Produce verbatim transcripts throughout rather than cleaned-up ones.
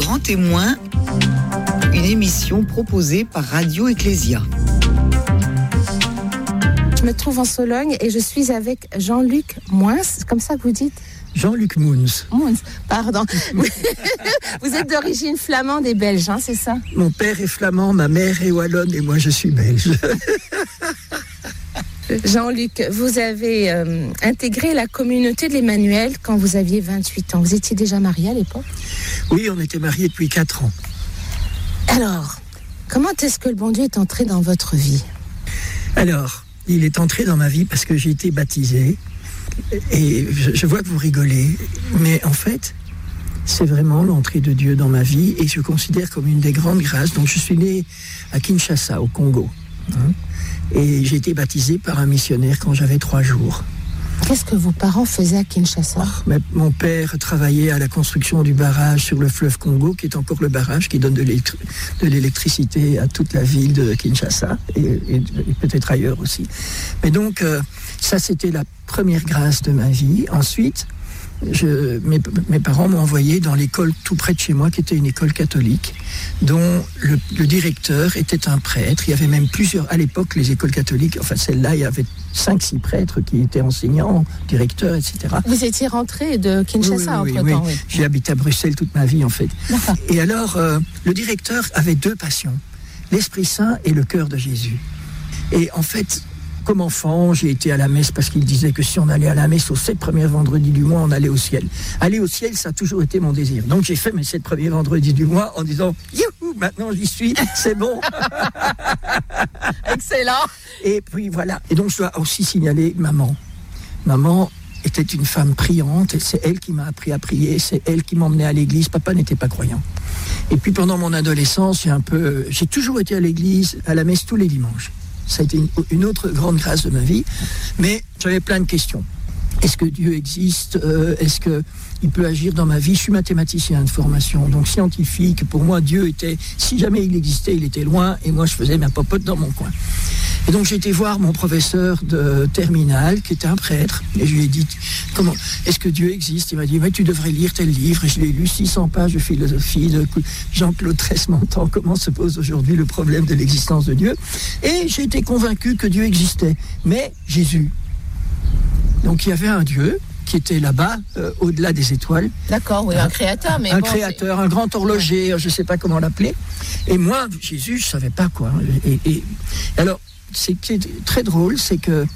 Grand Témoin, une émission proposée par Radio Ecclésia. Je me trouve en Sologne et je suis avec Jean-Luc Moins, c'est comme ça que vous dites ? Jean-Luc Moens. Moens, pardon. Vous êtes d'origine flamande et belge, hein, c'est ça ? Mon père est flamand, ma mère est wallonne et moi je suis belge. Jean-Luc, vous avez euh, intégré la communauté de l'Emmanuel quand vous aviez vingt-huit ans. Vous étiez déjà marié à l'époque ? Oui, on était mariés depuis quatre ans. Alors, comment est-ce que le bon Dieu est entré dans votre vie ? Alors, il est entré dans ma vie parce que j'ai été baptisé. Et je, je vois que vous rigolez, mais en fait, c'est vraiment l'entrée de Dieu dans ma vie et je considère comme une des grandes grâces. Donc, je suis né à Kinshasa, au Congo. Hein, et j'ai été baptisé par un missionnaire quand j'avais trois jours. Qu'est-ce que vos parents faisaient à Kinshasa ? Mais mon père travaillait à la construction du barrage sur le fleuve Congo, qui est encore le barrage qui donne de, l'électri- de l'électricité à toute la ville de Kinshasa et, et, et peut-être ailleurs aussi. Mais donc, euh, ça c'était la première grâce de ma vie. Ensuite, je, mes, mes parents m'ont envoyé dans l'école tout près de chez moi, qui était une école catholique, dont le, le directeur était un prêtre. Il y avait même plusieurs, à l'époque, les écoles catholiques, enfin celle-là, il y avait cinq, six prêtres qui étaient enseignants, directeurs, et cetera. Vous étiez rentré de Kinshasa oui, oui, entre-temps, oui. oui. J'ai habité à Bruxelles toute ma vie, en fait. D'accord. Et alors, euh, le directeur avait deux passions, l'Esprit Saint et le cœur de Jésus. Et en fait, comme enfant, j'ai été à la messe parce qu'il disait que si on allait à la messe aux sept premiers vendredis du mois, on allait au ciel. Aller au ciel, ça a toujours été mon désir. Donc j'ai fait mes sept premiers vendredis du mois en disant « Youhou, maintenant j'y suis, c'est bon !» Excellent. Et puis voilà. Et donc je dois aussi signaler maman. Maman était une femme priante et c'est elle qui m'a appris à prier, c'est elle qui m'emmenait à l'église. Papa n'était pas croyant. Et puis pendant mon adolescence, j'ai un peu, j'ai toujours été à l'église, à la messe tous les dimanches. Ça a été une, une autre grande grâce de ma vie, mais j'avais plein de questions. Est-ce que Dieu existe ? euh, Est-ce qu'il peut agir dans ma vie ? Je suis mathématicien de formation, donc scientifique. Pour moi, Dieu était, si jamais il existait, il était loin, et moi je faisais ma popote dans mon coin. Et donc j'ai été voir mon professeur de terminale, qui était un prêtre, et je lui ai dit, comment, est-ce que Dieu existe ? Il m'a dit, mais tu devrais lire tel livre, et je l'ai lu, six cents pages de philosophie de Jean-Claude Tresse-Montant, comment se pose aujourd'hui le problème de l'existence de Dieu. Et j'ai été convaincu que Dieu existait, mais Jésus. Donc il y avait un Dieu qui était là-bas, euh, au-delà des étoiles. D'accord, oui, un, un créateur. Mais un bon, créateur, c'est... un grand horloger, je ne sais pas comment l'appeler. Et moi, Jésus, je ne savais pas quoi. Et, et alors, ce qui est très drôle, c'est que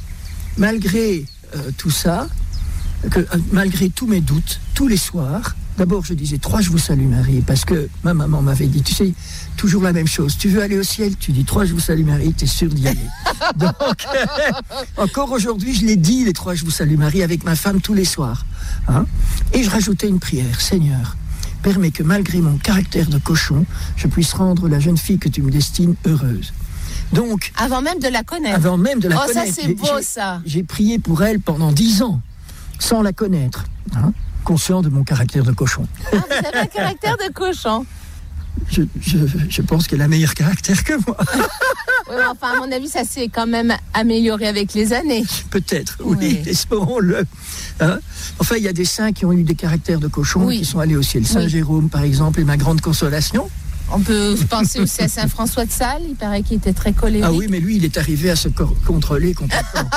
malgré euh, tout ça, que, euh, malgré tous mes doutes, tous les soirs, d'abord je disais trois je vous salue Marie, parce que ma maman m'avait dit, tu sais, toujours la même chose, tu veux aller au ciel, tu dis trois je vous salue Marie, tu es sûr d'y aller. Donc, euh, encore aujourd'hui, je l'ai dit, les trois je vous salue Marie, avec ma femme tous les soirs. Hein, et je rajoutais une prière, Seigneur, permets que malgré mon caractère de cochon, je puisse rendre la jeune fille que tu me destines heureuse. Donc, avant même de la connaître. Avant même de la oh, connaître. Oh, ça, c'est beau, j'ai, ça. J'ai prié pour elle pendant dix ans, sans la connaître, hein, conscient de mon caractère de cochon. Ah, vous avez un caractère de cochon. Je, je, je pense qu'elle a meilleur caractère que moi. Oui, mais enfin, à mon avis, ça s'est quand même amélioré avec les années. Peut-être, oui, oui. espérons-le. Hein, enfin, il y a des saints qui ont eu des caractères de cochon, oui. qui sont allés au ciel. Saint oui. Jérôme, par exemple, est ma grande consolation. On peut penser aussi à Saint François de Sales, il paraît qu'il était très colérique. Ah oui, mais lui, il est arrivé à se co- contrôler complètement.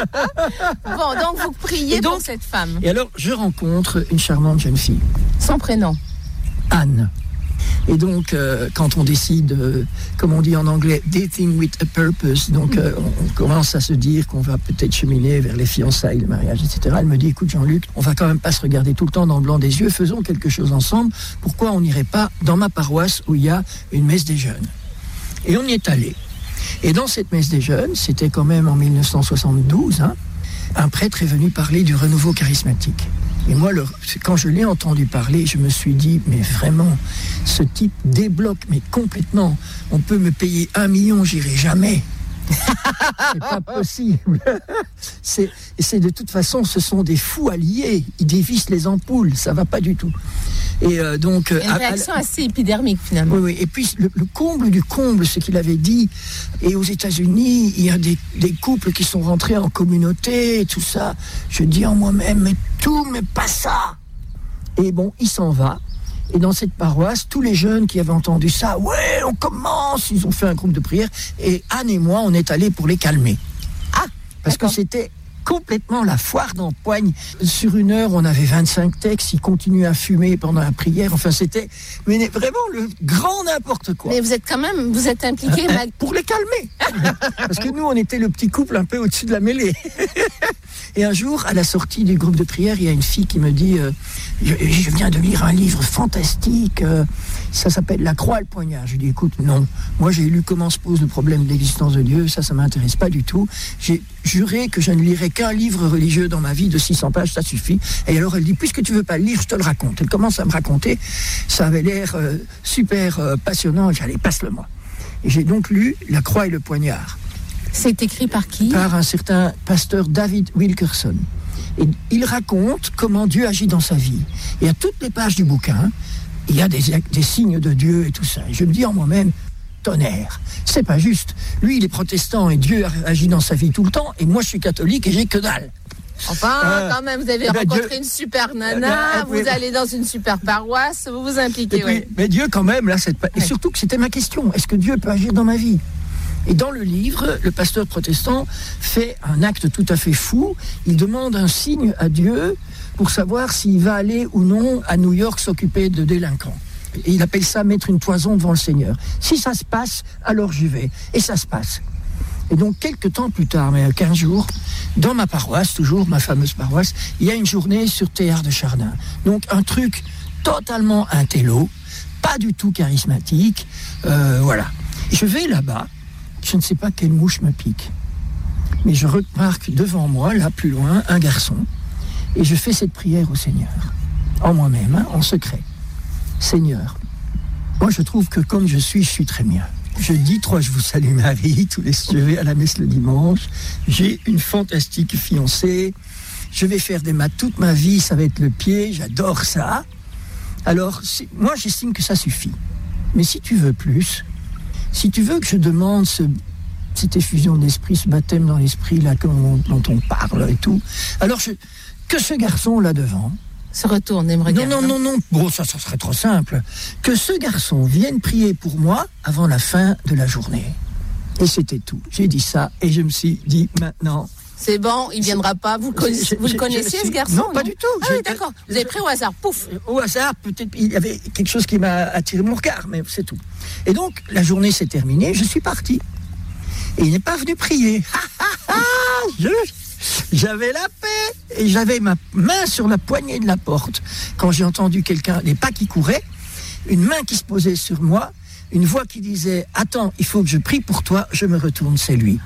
Bon, donc vous priez donc, pour cette femme. Et alors, je rencontre une charmante jeune fille. Son prénom ? Anne. Et donc, euh, quand on décide, euh, comme on dit en anglais, dating with a purpose, donc euh, on, on commence à se dire qu'on va peut-être cheminer vers les fiançailles, le mariage, et cetera. Elle me dit, écoute Jean-Luc, on va quand même pas se regarder tout le temps dans le blanc des yeux, faisons quelque chose ensemble. Pourquoi on n'irait pas dans ma paroisse où il y a une messe des jeunes ? Et on y est allé. Et dans cette messe des jeunes, c'était quand même en dix-neuf cent soixante-douze, hein, un prêtre est venu parler du renouveau charismatique. Et moi, le, quand je l'ai entendu parler, je me suis dit, mais vraiment, ce type débloque, mais complètement. On peut me payer un million, j'irai jamais. C'est pas possible. C'est, c'est de toute façon, ce sont des fous alliés. Ils dévissent les ampoules, ça va pas du tout. Et euh, donc, une réaction à, à, assez épidermique finalement. Oui, oui. Et puis le, le comble du comble, ce qu'il avait dit. Et aux États-Unis, il y a des, des couples qui sont rentrés en communauté, et tout ça. Je dis en moi-même, mais tout, mais pas ça. Et bon, il s'en va. Et dans cette paroisse, tous les jeunes qui avaient entendu ça, ouais, on commence, ils ont fait un groupe de prière. Et Anne et moi, on est allés pour les calmer. Ah, parce d'accord. que c'était complètement la foire d'empoigne. Sur une heure, on avait vingt-cinq textes, ils continuaient à fumer pendant la prière. Enfin, c'était mais vraiment le grand n'importe quoi. Mais vous êtes quand même, vous êtes impliqué euh, Mag... pour les calmer. Parce que nous, on était le petit couple un peu au-dessus de la mêlée. Et un jour, à la sortie du groupe de prière, il y a une fille qui me dit euh, je, je viens de lire un livre fantastique, euh, ça s'appelle La Croix et le poignard. Je lui dis écoute, non, moi j'ai lu comment se pose le problème de l'existence de Dieu, ça, ça m'intéresse pas du tout. J'ai juré que je ne lirais qu'un livre religieux dans ma vie de six cents pages, ça suffit. Et alors elle dit puisque tu veux pas le lire, je te le raconte. Elle commence à me raconter, ça avait l'air euh, super euh, passionnant, j'allais passe-le-moi. Et j'ai donc lu La Croix et le poignard. C'est écrit par qui ? Par un certain pasteur David Wilkerson. Et il raconte comment Dieu agit dans sa vie. Et à toutes les pages du bouquin, il y a des, des signes de Dieu et tout ça. Et je me dis en moi-même, tonnerre, c'est pas juste. Lui, il est protestant et Dieu agit dans sa vie tout le temps. Et moi, je suis catholique et j'ai que dalle. Enfin, euh, quand même, vous avez ben rencontré Dieu, une super nana, euh, vous oui. allez dans une super paroisse, vous vous impliquez. Et puis, oui. Mais Dieu, quand même, là, c'est pas... et surtout que c'était ma question. Est-ce que Dieu peut agir dans ma vie ? Et dans le livre, le pasteur protestant fait un acte tout à fait fou. Il demande un signe à Dieu pour savoir s'il va aller ou non à New York s'occuper de délinquants. Et il appelle ça mettre une toison devant le Seigneur. Si ça se passe, alors j'y vais. Et ça se passe. Et donc, quelques temps plus tard, mais quinze jours, dans ma paroisse, toujours ma fameuse paroisse, il y a une journée sur Théard de Chardin. Donc, un truc totalement intello, pas du tout charismatique. Euh, voilà. Je vais là-bas. Je ne sais pas quelle mouche me pique. Mais je remarque devant moi, là plus loin, un garçon. Et je fais cette prière au Seigneur. En moi-même, hein, en secret. Seigneur, moi je trouve que comme je suis, je suis très bien. Je dis trois je vous salue Marie, tous les je vais à la messe le dimanche. J'ai une fantastique fiancée. Je vais faire des maths toute ma vie, ça va être le pied, j'adore ça. Alors, moi j'estime que ça suffit. Mais si tu veux plus... Si tu veux que je demande ce, cette effusion d'esprit, ce baptême dans l'esprit là on, dont on parle et tout, alors je, que ce garçon là devant se retourne et me regarde. Non, non, non, non, bon, ça, ça serait trop simple. Que ce garçon vienne prier pour moi avant la fin de la journée. Et c'était tout. J'ai dit ça et je me suis dit maintenant... C'est bon, il ne viendra pas. Vous, conna- je, vous je, le connaissiez, je, ce garçon? Non, non, pas du tout. Ah oui, d'accord. Vous avez pris au hasard, pouf. Au hasard, peut-être, il y avait quelque chose qui m'a attiré mon regard, mais c'est tout. Et donc, la journée s'est terminée, je suis parti. Et il n'est pas venu prier. je, j'avais la paix. Et j'avais ma main sur la poignée de la porte. Quand j'ai entendu quelqu'un, des pas qui couraient, une main qui se posait sur moi, une voix qui disait « Attends, il faut que je prie pour toi. » Je me retourne, c'est lui.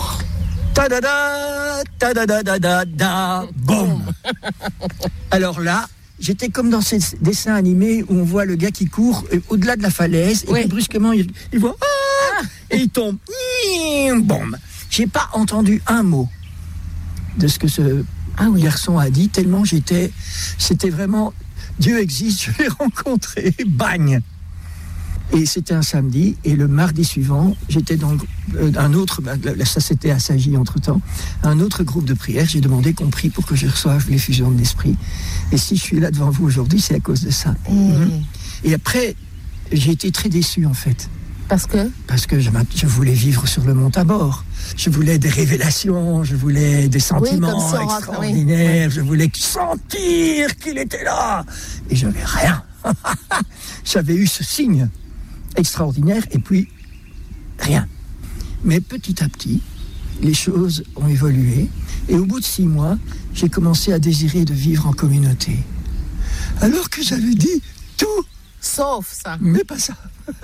Ta-da-da, ta-da-da-da-da-da, boum. Alors là, j'étais comme dans ces dessins animés où on voit le gars qui court au-delà de la falaise et oui. Puis brusquement il, il voit ah, et il tombe. Boum. J'ai pas entendu un mot de ce que ce ah oui. garçon a dit tellement j'étais. C'était vraiment Dieu existe. Je l'ai rencontré. Bang. Et c'était un samedi, et le mardi suivant, j'étais dans euh, un autre, ça c'était assagi entre-temps, un autre groupe de prière, j'ai demandé qu'on prie pour que je reçoive l'effusion de l'esprit. Et si je suis là devant vous aujourd'hui, c'est à cause de ça. Mmh. Mmh. Et après, j'ai été très déçu en fait. Parce que Parce que je, je voulais vivre sur le mont Tabor. Je voulais des révélations, je voulais des sentiments oui, extraordinaires, oui. Je voulais sentir qu'il était là. Et je n'avais rien. J'avais eu ce signe extraordinaire et puis rien. Mais petit à petit, les choses ont évolué et au bout de six mois, j'ai commencé à désirer de vivre en communauté. Alors que j'avais dit tout. Sauf ça. Mais pas ça.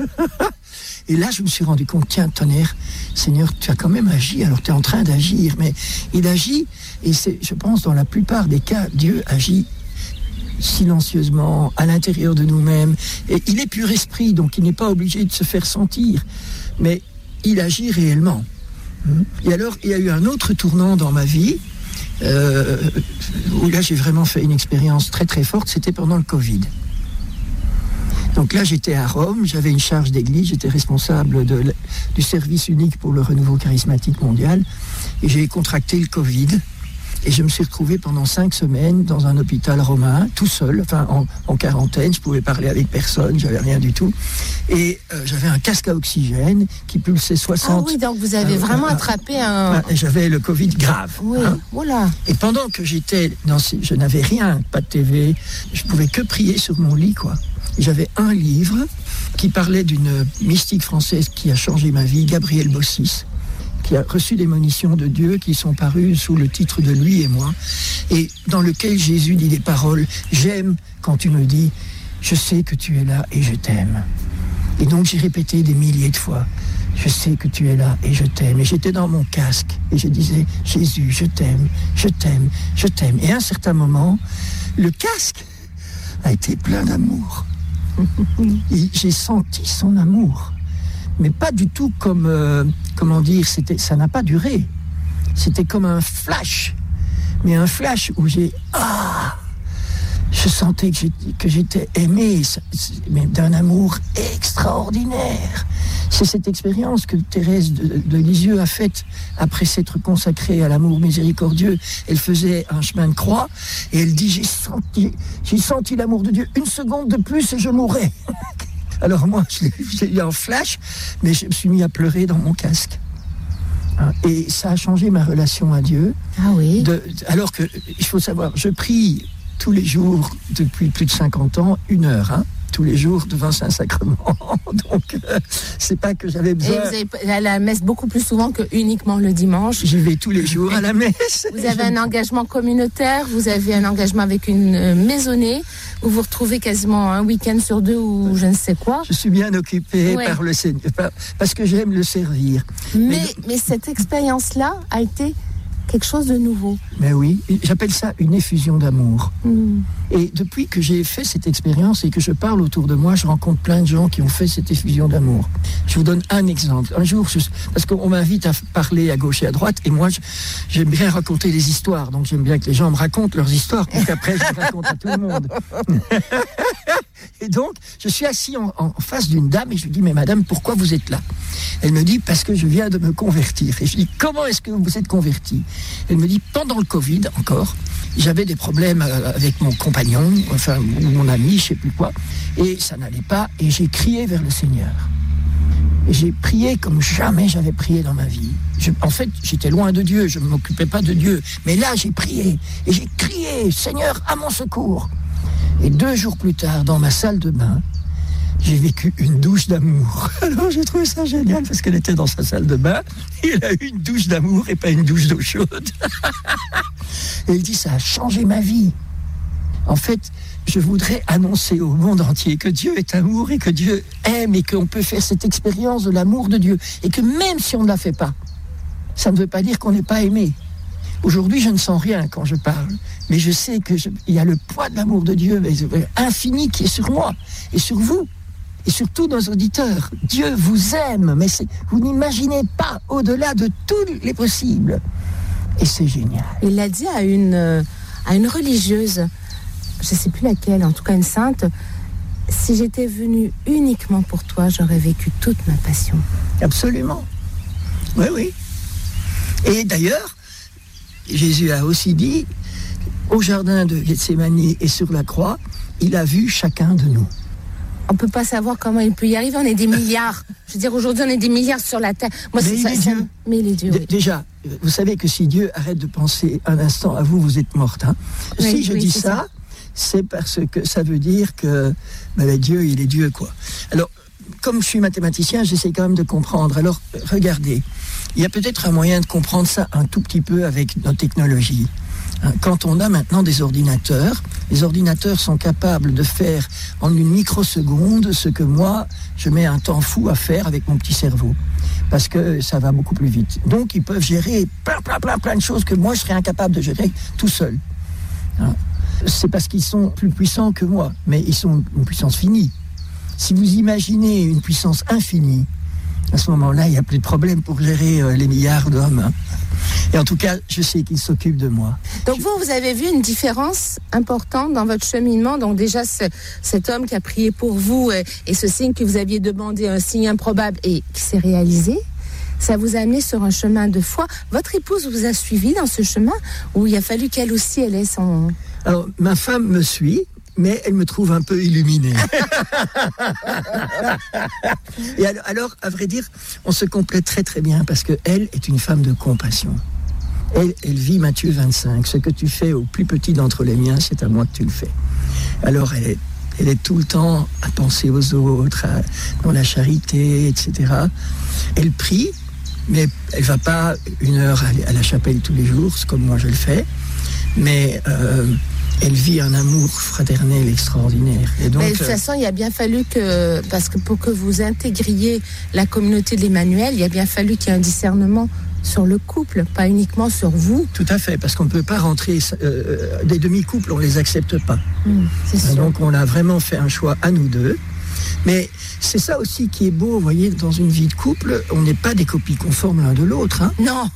Et là, je me suis rendu compte, tiens, tonnerre, Seigneur, tu as quand même agi, alors tu es en train d'agir, mais il agit, et c'est, je pense, dans la plupart des cas, Dieu agit silencieusement, à l'intérieur de nous-mêmes. Et il est pur esprit, donc il n'est pas obligé de se faire sentir, mais il agit réellement. Et alors, il y a eu un autre tournant dans ma vie, euh, où là, j'ai vraiment fait une expérience très très forte, c'était pendant le Covid. Donc là, j'étais à Rome, j'avais une charge d'église, j'étais responsable de, du service unique pour le renouveau charismatique mondial, et j'ai contracté le Covid. Et je me suis retrouvé pendant cinq semaines dans un hôpital romain, tout seul, enfin en, en quarantaine. Je pouvais parler avec personne, j'avais rien du tout. Et euh, j'avais un casque à oxygène qui pulsait soixante. Ah oui, donc vous avez euh, vraiment euh, attrapé un... Euh, j'avais le Covid grave. Oui, hein. Voilà. Et pendant que j'étais dans ces... Je n'avais rien, pas de T V, je pouvais que prier sur mon lit, quoi. Et j'avais un livre qui parlait d'une mystique française qui a changé ma vie, Gabrielle Bossis, qui a reçu des monitions de Dieu qui sont parues sous le titre de Lui et moi, et dans lequel Jésus dit des paroles « J'aime quand tu me dis, je sais que tu es là et je t'aime ». Et donc j'ai répété des milliers de fois « Je sais que tu es là et je t'aime ». Et j'étais dans mon casque et je disais « Jésus, je t'aime, je t'aime, je t'aime ». Et à un certain moment, le casque a été plein d'amour. Et j'ai senti son amour. Mais pas du tout comme, euh, comment dire, c'était, ça n'a pas duré. C'était comme un flash. Mais un flash où j'ai, ah, je sentais que j'étais, que j'étais aimé, mais d'un amour extraordinaire. C'est cette expérience que Thérèse de, de Lisieux a faite après s'être consacrée à l'amour miséricordieux. Elle faisait un chemin de croix et elle dit, j'ai senti, j'ai senti l'amour de Dieu. Une seconde de plus et je mourrais. Alors moi, j'ai eu un flash, mais je me suis mis à pleurer dans mon casque. Et ça a changé ma relation à Dieu. Ah oui. De, alors que, il faut savoir, je prie tous les jours, depuis plus de cinquante ans, une heure, hein, tous les jours devant Saint-Sacrement. Donc, euh, c'est pas que j'avais besoin... Et vous avez à la messe beaucoup plus souvent que uniquement le dimanche. J'y vais tous les jours à la messe. Vous avez un engagement communautaire, vous avez un engagement avec une maisonnée, vous vous retrouvez quasiment un week-end sur deux ou je ne sais quoi. Je suis bien occupé ouais. par le Seigneur, parce que j'aime le servir. Mais, mais, mais cette expérience-là a été quelque chose de nouveau. Mais oui, j'appelle ça une effusion d'amour. Mm. Et depuis que j'ai fait cette expérience et que je parle autour de moi, je rencontre plein de gens qui ont fait cette effusion d'amour. Je vous donne un exemple. Un jour, je, parce qu'on m'invite à parler à gauche et à droite, et moi, je, j'aime bien raconter des histoires. Donc j'aime bien que les gens me racontent leurs histoires, pour qu'après, je les raconte à tout le monde. Et donc, je suis assis en, en face d'une dame et je lui dis, mais madame, pourquoi vous êtes là? Elle me dit, parce que je viens de me convertir. Et je dis, comment est-ce que vous vous êtes converti? Elle me dit, pendant le Covid, encore, j'avais des problèmes avec mon compagnon, enfin, ou mon ami, je sais plus quoi, et ça n'allait pas, et j'ai crié vers le Seigneur. Et j'ai prié comme jamais j'avais prié dans ma vie. Je, en fait, j'étais loin de Dieu, je ne m'occupais pas de Dieu, mais là, j'ai prié, et j'ai crié, Seigneur, à mon secours. Et deux jours plus tard, dans ma salle de bain, j'ai vécu une douche d'amour. Alors j'ai trouvé ça génial parce qu'elle était dans sa salle de bain et elle a eu une douche d'amour et pas une douche d'eau chaude. Et elle dit, ça a changé ma vie. En fait, je voudrais annoncer au monde entier que Dieu est amour et que Dieu aime et qu'on peut faire cette expérience de l'amour de Dieu. Et que même si on ne la fait pas, ça ne veut pas dire qu'on n'est pas aimé. Aujourd'hui, je ne sens rien quand je parle, mais je sais qu'il y a le poids de l'amour de Dieu infini qui est sur moi et sur vous et sur tous nos auditeurs. Dieu vous aime, mais c'est, vous n'imaginez pas au-delà de tous les possibles. Et c'est génial. Il l'a dit à une, à une religieuse, je ne sais plus laquelle, en tout cas une sainte, si j'étais venue uniquement pour toi, j'aurais vécu toute ma passion. Absolument. Oui, oui. Et d'ailleurs, Jésus a aussi dit, au jardin de Gethsémani et sur la croix, il a vu chacun de nous. On ne peut pas savoir comment il peut y arriver, on est des milliards. Je veux dire, aujourd'hui, on est des milliards sur la Terre. Moi, mais c'est il ça, est ça, Dieu. Mais il est Dieu, oui. Déjà, vous savez que si Dieu arrête de penser un instant à vous, vous êtes morte. Hein. Oui, si je oui, dis c'est ça, ça, c'est parce que ça veut dire que ben, Dieu, il est Dieu, quoi. Alors, comme je suis mathématicien, j'essaie quand même de comprendre. Alors, regardez, il y a peut-être un moyen de comprendre ça un tout petit peu avec nos technologies. Quand on a maintenant des ordinateurs, les ordinateurs sont capables de faire en une microseconde ce que moi, je mets un temps fou à faire avec mon petit cerveau. Parce que ça va beaucoup plus vite. Donc, ils peuvent gérer plein, plein, plein, plein de choses que moi, je serais incapable de gérer tout seul. C'est parce qu'ils sont plus puissants que moi, mais ils sont une puissance finie. Si vous imaginez une puissance infinie, à ce moment-là, il n'y a plus de problème pour gérer euh, les milliards d'hommes. Hein. Et en tout cas, je sais qu'il s'occupe de moi. Donc je... vous, vous avez vu une différence importante dans votre cheminement. Donc déjà, ce, cet homme qui a prié pour vous et, et ce signe que vous aviez demandé, un signe improbable et qui s'est réalisé. ça vous a amené sur un chemin de foi. Votre épouse vous a suivi dans ce chemin où il a fallu qu'elle aussi elle ait son... Alors, ma femme me suit, mais elle me trouve un peu illuminée. Et alors, alors, à vrai dire, on se complète très très bien parce qu'elle est une femme de compassion. Elle, elle vit Matthieu vingt-cinq. Ce que tu fais au plus petit d'entre les miens, c'est à moi que tu le fais. Alors, elle est, elle est tout le temps à penser aux autres, à, dans la charité, et cetera. Elle prie, mais elle ne va pas une heure à la chapelle tous les jours, comme moi je le fais. Mais euh, elle vit un amour fraternel extraordinaire. Et donc, mais de toute façon, il a bien fallu que, parce que pour que vous intégriez la communauté de l'Emmanuel, il a bien fallu qu'il y ait un discernement sur le couple, pas uniquement sur vous. Tout à fait, parce qu'on ne peut pas rentrer, euh, des demi-couples, on ne les accepte pas. Mmh, c'est sûr. Donc on a vraiment fait un choix à nous deux. Mais c'est ça aussi qui est beau, vous voyez, dans une vie de couple, on n'est pas des copies conformes l'un de l'autre. Hein. Non.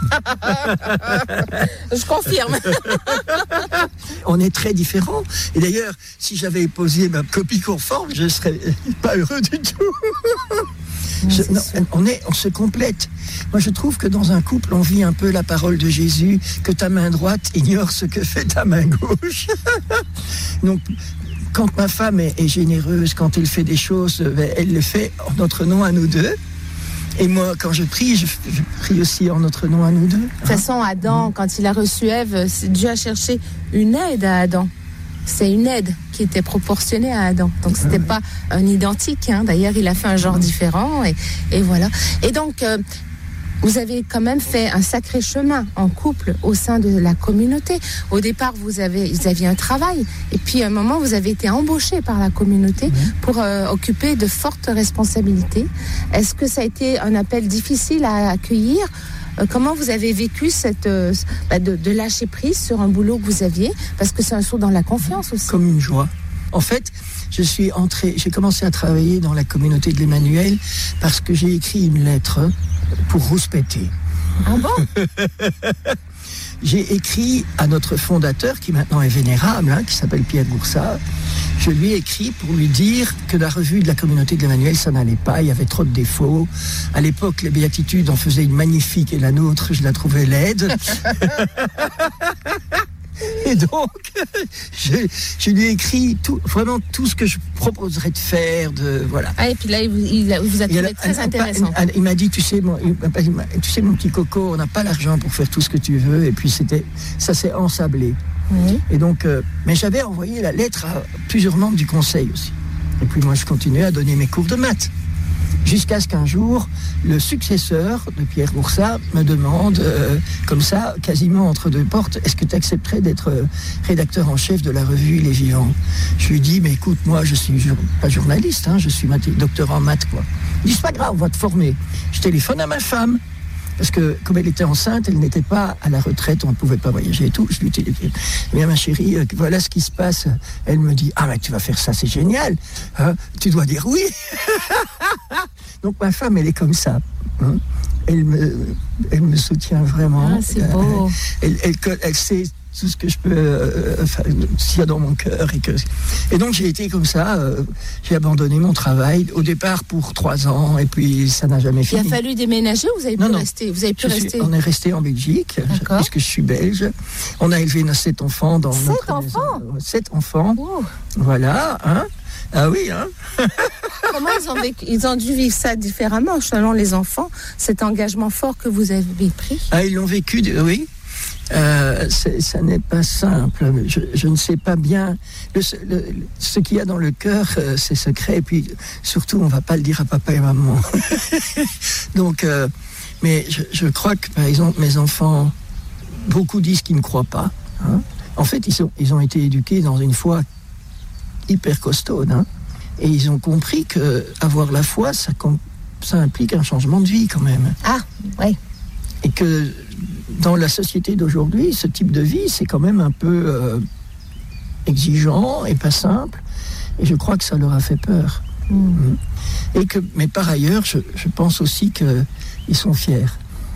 Je confirme. On est très différents. Et d'ailleurs, si j'avais épousé ma copie conforme, je ne serais pas heureux du tout. Je, non, on, est, on se complète. Moi, je trouve que dans un couple, on vit un peu la parole de Jésus, que ta main droite ignore ce que fait ta main gauche. Donc, quand ma femme est, est généreuse, quand elle fait des choses, elle le fait en notre nom à nous deux. Et moi, quand je prie, je, je prie aussi en notre nom à nous deux. De toute façon, Adam, quand il a reçu Ève, Dieu a cherché une aide à Adam. C'est une aide qui était proportionnée à Adam. Donc, c'était pas un identique. Hein. D'ailleurs, il a fait un genre différent. Et, et voilà. Et donc, euh, vous avez quand même fait un sacré chemin en couple au sein de la communauté. Au départ, vous, avez, vous aviez un travail. Et puis, à un moment, vous avez été embauché par la communauté pour euh, occuper de fortes responsabilités. Est-ce que ça a été un appel difficile à accueillir ? Comment vous avez vécu cette, euh, bah de, de lâcher prise sur un boulot que vous aviez ? Parce que c'est un saut dans la confiance aussi. Comme une joie. En fait, je suis entré, j'ai commencé à travailler dans la communauté de l'Emmanuel parce que j'ai écrit une lettre pour rouspéter. Ah bon ? J'ai écrit à notre fondateur, qui maintenant est vénérable, hein, qui s'appelle Pierre Goursat. Je lui ai écrit pour lui dire que la revue de la communauté de l'Emmanuel, ça n'allait pas, il y avait trop de défauts. À l'époque, les Béatitudes en faisaient une magnifique et la nôtre, je la trouvais laide. Et donc, je, je lui ai écrit tout, vraiment tout ce que je proposerais de faire, de voilà. Ah, et puis là, il vous, il vous a trouvé très intéressant. Il, il m'a dit, tu sais, mon, tu sais, mon petit coco, on n'a pas l'argent pour faire tout ce que tu veux. Et puis c'était, ça s'est ensablé. Oui. Et donc, euh, mais j'avais envoyé la lettre à plusieurs membres du conseil aussi. Et puis moi, je continuais à donner mes cours de maths. Jusqu'à ce qu'un jour, le successeur de Pierre Goursat me demande, euh, comme ça, quasiment entre deux portes, est-ce que tu accepterais d'être euh, rédacteur en chef de la revue Les Vivants ? Je lui dis, mais écoute, moi, je suis jour- pas journaliste, hein, je suis mathé- docteur en maths, quoi. Il dit, c'est pas grave, on va te former. Je téléphone à ma femme. Parce que, comme elle était enceinte, elle n'était pas à la retraite, on ne pouvait pas voyager et tout. Je lui dis, eh bien, ma chérie, euh, voilà ce qui se passe. Elle me dit, ah, mais tu vas faire ça, c'est génial. Hein, tu dois dire oui. Donc, ma femme, elle est comme ça. Hein. Elle, me, elle me soutient vraiment. Ah, c'est beau. Elle, elle, elle, elle sait tout ce que je peux, euh, enfin, s'il y a dans mon cœur. Et, que... et donc, j'ai été comme ça. Euh, j'ai abandonné mon travail, au départ pour trois ans, et puis ça n'a jamais fini. Il a fallu déménager ou vous avez pu non, non. rester vous avez pu je rester suis, On est resté en Belgique, D'accord. puisque je suis belge. On a élevé nos sept enfants dans sept notre enfants maison. Sept enfants. Wow. Voilà, hein. Ah oui, hein. Comment ils ont vécu, ils ont dû vivre ça différemment selon les enfants, cet engagement fort que vous avez pris. Ah, ils l'ont vécu, oui. Euh, ça n'est pas simple. Je, je ne sais pas bien. Le, le, ce qu'il y a dans le cœur, euh, c'est secret. Et puis, surtout, on ne va pas le dire à papa et maman. Donc, euh, mais je, je crois que, par exemple, mes enfants, beaucoup disent qu'ils ne croient pas. Hein. En fait, ils, sont, ils ont été éduqués dans une foi hyper costaude. Hein. Et ils ont compris que avoir la foi, ça, ça implique un changement de vie quand même. Ah, oui. Et que dans la société d'aujourd'hui, ce type de vie, c'est quand même un peu euh, exigeant et pas simple. Et je crois que ça leur a fait peur. Mmh. Et que, mais par ailleurs, je, je pense aussi qu'ils sont fiers.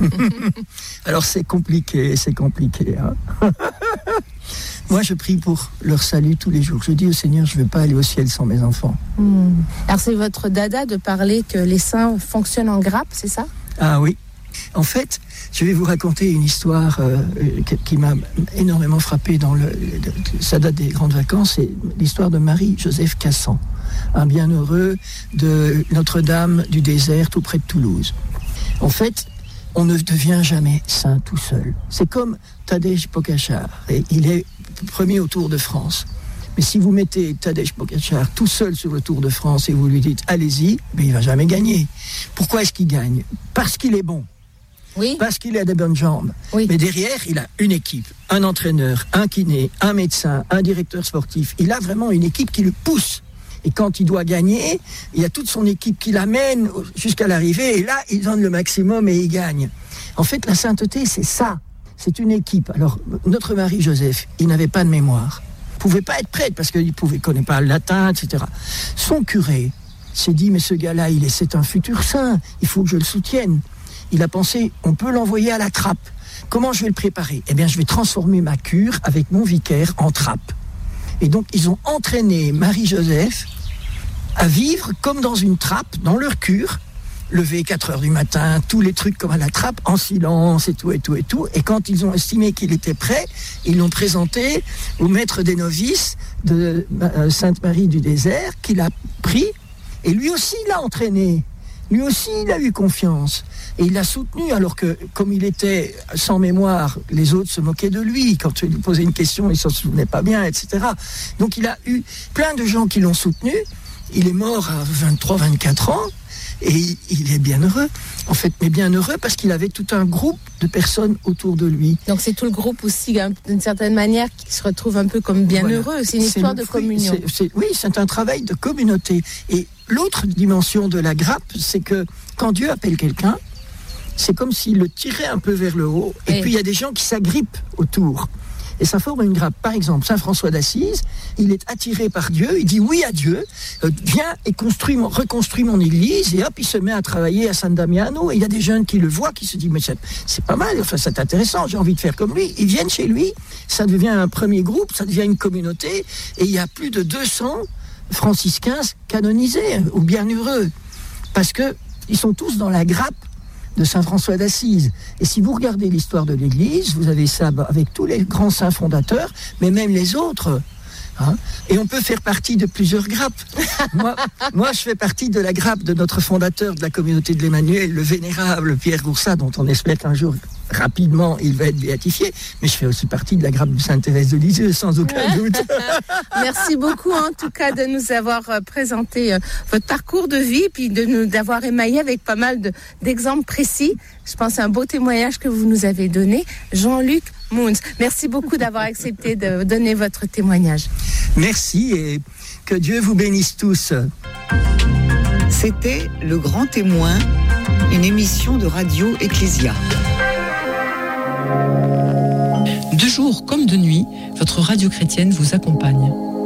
Alors c'est compliqué, c'est compliqué. Hein. Moi, je prie pour leur salut tous les jours. Je dis au Seigneur, je ne veux pas aller au ciel sans mes enfants. Mmh. Alors c'est votre dada de parler que les saints fonctionnent en grappe, c'est ça ? Ah oui. En fait, je vais vous raconter une histoire euh, qui m'a énormément frappé dans le, ça date des grandes vacances, c'est l'histoire de Marie-Joseph Cassan, un bienheureux de Notre-Dame du Désert, tout près de Toulouse. En fait, on ne devient jamais saint tout seul. C'est comme Tadej Pogačar, et il est premier au Tour de France. Mais si vous mettez Tadej Pogačar tout seul sur le Tour de France et vous lui dites allez-y, ben il va jamais gagner. Pourquoi est-ce qu'il gagne ? Parce qu'il est bon. Oui. Parce qu'il a des bonnes jambes. Oui. Mais derrière, il a une équipe, un entraîneur, un kiné, un médecin, un directeur sportif. Il a vraiment une équipe qui le pousse. Et quand il doit gagner, il y a toute son équipe qui l'amène jusqu'à l'arrivée. Et là, il donne le maximum et il gagne. En fait, la sainteté, c'est ça. C'est une équipe. Alors, notre Marie-Joseph, il n'avait pas de mémoire. Il ne pouvait pas être prêtre parce qu'il ne connaissait pas le latin, et cetera. Son curé s'est dit, mais ce gars-là, il est, c'est un futur saint. Il faut que je le soutienne. Il a pensé, on peut l'envoyer à la trappe. Comment je vais le préparer ? Eh bien, je vais transformer ma cure avec mon vicaire en trappe. Et donc, ils ont entraîné Marie-Joseph à vivre comme dans une trappe, dans leur cure, lever quatre heures du matin, tous les trucs comme à la trappe, en silence et tout, et tout, et tout. Et quand ils ont estimé qu'il était prêt, ils l'ont présenté au maître des novices de Sainte-Marie du Désert, qu'il a pris, et lui aussi l'a entraîné. Lui aussi, il a eu confiance. Et il l'a soutenu, alors que, comme il était sans mémoire, les autres se moquaient de lui. Quand tu lui posais une question, il ne s'en souvenait pas bien, et cetera. Donc il a eu plein de gens qui l'ont soutenu. Il est mort à vingt-trois, vingt-quatre ans, et il est bien heureux. En fait, mais bien heureux parce qu'il avait tout un groupe de personnes autour de lui. Donc c'est tout le groupe aussi, d'une certaine manière, qui se retrouve un peu comme bien voilà. heureux. C'est une c'est histoire de fruit, communion. C'est, c'est, oui, c'est un travail de communauté. Et l'autre dimension de la grappe, c'est que quand Dieu appelle quelqu'un, c'est comme s'il le tirait un peu vers le haut, et, et puis il y a des gens qui s'agrippent autour. Et ça forme une grappe. Par exemple, Saint François d'Assise, il est attiré par Dieu, il dit oui à Dieu, euh, viens et construis mon, reconstruis mon église, et hop, il se met à travailler à San Damiano, et il y a des jeunes qui le voient, qui se disent, mais c'est, c'est pas mal, enfin, c'est intéressant, j'ai envie de faire comme lui. Ils viennent chez lui, ça devient un premier groupe, ça devient une communauté, et il y a plus de deux cents franciscains canonisés, ou bienheureux, parce que ils sont tous dans la grappe de Saint François d'Assise. Et si vous regardez l'histoire de l'Église, vous avez ça avec tous les grands saints fondateurs, mais même les autres. Hein, et on peut faire partie de plusieurs grappes. moi, moi, je fais partie de la grappe de notre fondateur de la communauté de l'Emmanuel, le vénérable Pierre Goursat, dont on espère qu'un jour, rapidement, il va être béatifié. Mais je fais aussi partie de la grappe de Sainte Thérèse de Lisieux, sans aucun doute. Merci beaucoup, en tout cas, de nous avoir présenté votre parcours de vie, puis de nous d'avoir émaillé avec pas mal de, d'exemples précis. Je pense à un beau témoignage que vous nous avez donné, Jean-Luc Moons. Merci beaucoup d'avoir accepté de donner votre témoignage. Merci et que Dieu vous bénisse tous. C'était Le Grand Témoin, une émission de Radio Ecclésia. De jour comme de nuit, votre radio chrétienne vous accompagne.